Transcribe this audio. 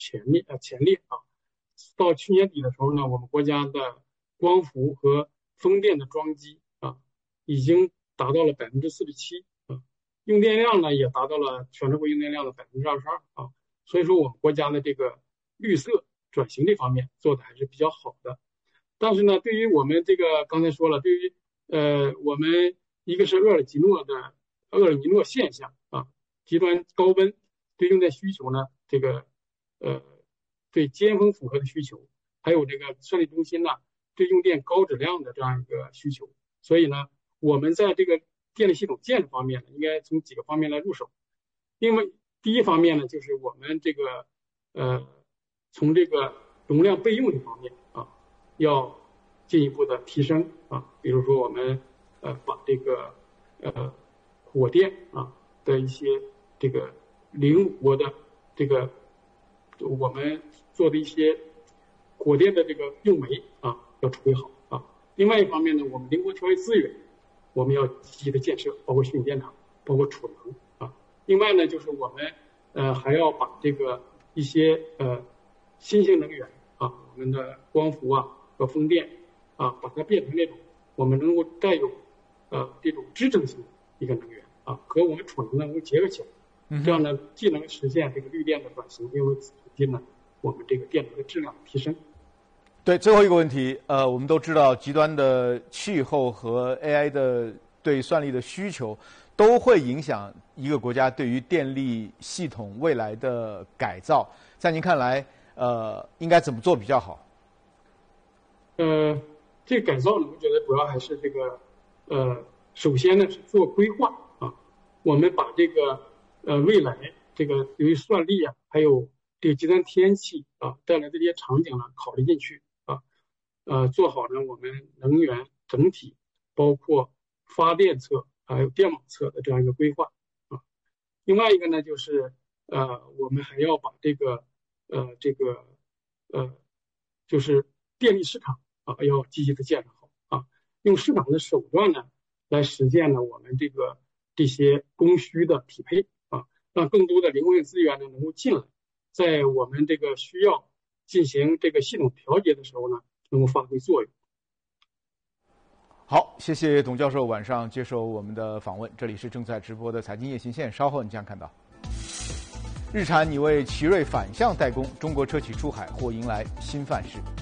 前列啊。到去年底的时候呢，我们国家的光伏和风电的装机啊，已经达到了47%啊，用电量呢也达到了全社会用电量的22%啊。所以说我们国家的这个绿色转型这方面做的还是比较好的。但是呢，对于我们这个刚才说了，对于我们一个是厄尔尼诺现象啊，极端高温对用电需求呢，这个对尖峰负荷的需求，还有这个算力中心呢对用电高质量的这样一个需求。所以呢，我们在这个电力系统建设方面呢，应该从几个方面来入手。因为第一方面呢，就是我们这个从这个容量备用这方面啊，要进一步的提升啊。比如说我们把这个火电啊的一些这个灵活的这个我们做的一些火电的这个用煤啊要处理好啊。另外一方面呢，我们灵活调配资源，我们要积极的建设，包括蓄电电厂，包括储能啊。另外呢，就是我们还要把这个一些新型能源啊，我们的光伏啊和风电啊，把它变成那种我们能够带有这种支撑性的一个能源啊，和我们储能能够结合起来，这样呢既能实现这个绿电的转型，又能促进呢我们这个电能的质量提升。 对，最后一个问题，我们都知道极端的气候和 AI 的对算力的需求，都会影响一个国家对于电力系统未来的改造。在您看来，应该怎么做比较好？ 这个改造呢，我觉得主要还是这个首先呢是做规划啊，我们把这个未来这个由于算力啊，还有这个极端天气啊带来的这些场景呢考虑进去啊，做好呢我们能源整体包括发电侧还有电网侧的这样一个规划啊。另外一个呢就是我们还要把这个就是电力市场啊要积极的建设好啊，用市场的手段呢来实现呢我们这些供需的匹配啊，让更多的灵活性资源呢能够进来，在我们这个需要进行这个系统调节的时候呢，能够发挥作用。 好，谢谢董教授晚上接受我们的访问。这里是正在直播的财经夜行线，稍后你将看到，日产拟为奇瑞反向代工，中国车企出海或迎来新范式。